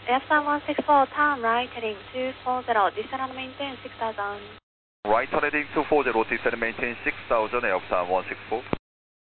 F3164, turn right heading 240, descend and maintain 6000. Right heading 240, descend and maintain 6000, F3164.